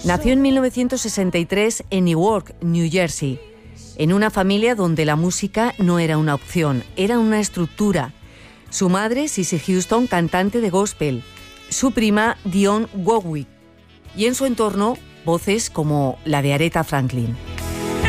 Nació en 1963 en Newark, New Jersey, en una familia donde la música no era una opción, era una estructura. Su madre, Cissy Houston, cantante de gospel, su prima, Dionne Warwick, y en su entorno, voces como la de Aretha Franklin.